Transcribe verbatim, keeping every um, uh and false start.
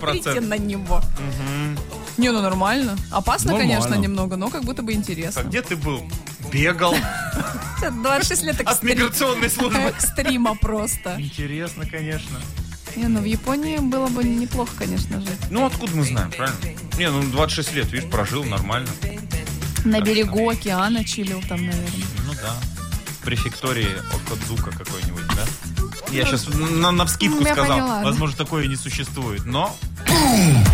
Смотрите на него. Угу. Не, ну нормально. Опасно, Нормально. конечно, немного, но как будто бы интересно. А где ты был? Бегал двадцать шесть лет от экстрим- миграционной службы. экстрима просто. Интересно, конечно. Не, ну в Японии было бы неплохо, конечно, жить. Ну, откуда мы знаем, правильно? Не, ну двадцать шесть лет, видишь, прожил нормально. На берегу океана чилил там, наверное. Ну да. В префектории Окадзука какой-нибудь, да? Я сейчас на, навскидку Я сказал. поняла, да. Возможно, такое и не существует, но...